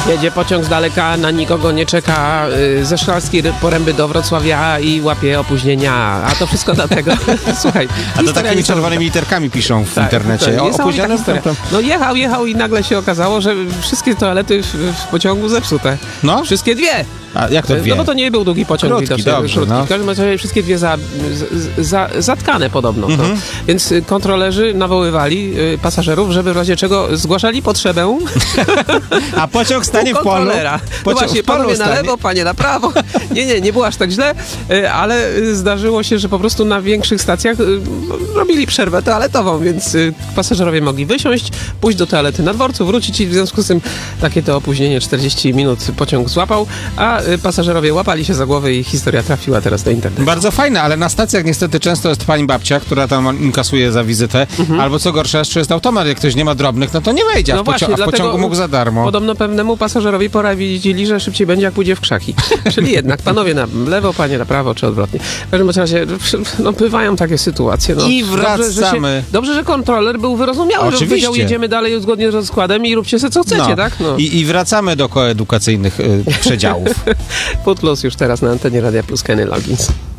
Jedzie pociąg z daleka, na nikogo nie czeka, ze Szklarskiej Poręby do Wrocławia i łapie opóźnienia. A to wszystko dlatego, słuchaj. A to takimi czerwonymi literkami piszą w internecie. Opóźnione historia. No jechał i nagle się okazało, że wszystkie toalety w pociągu zepsute. No? Wszystkie dwie. A jak to dwie? No bo to nie był długi pociąg, Krótki, widocznie. dobrze, Krótki. no. W każdym razie wszystkie dwie zatkane podobno. No. Więc kontrolerzy nawoływali pasażerów, żeby w razie czego zgłaszali potrzebę. A pociąg stanie w polu. No właśnie, panowie na lewo, panie na prawo. Nie było aż tak źle, ale zdarzyło się, że po prostu na większych stacjach robili przerwę toaletową, więc pasażerowie mogli wysiąść, pójść do toalety na dworcu, wrócić i w związku z tym takie to opóźnienie 40 minut pociąg złapał, a pasażerowie łapali się za głowę i historia trafiła teraz do internetu. Bardzo fajne, ale na stacjach niestety często jest pani babcia, która tam inkasuje za wizytę, albo co gorsza, jeszcze jest automat, jak ktoś nie ma drobnych, no to nie wejdzie, a w pociągu mógł za darmo. Podobno pewnemu pasażerowi poradzili, że szybciej będzie, jak pójdzie w krzaki. Czyli jednak panowie na lewo, panie na prawo, czy odwrotnie. W każdym razie, no bywają takie sytuacje. No. I wracamy. Dobrze, że kontroler był wyrozumiały, że powiedział, jedziemy dalej zgodnie z rozkładem i róbcie sobie co chcecie, tak? No. I wracamy do koedukacyjnych przedziałów. Footloose już teraz na antenie Radia Plus, Kenny Loggins.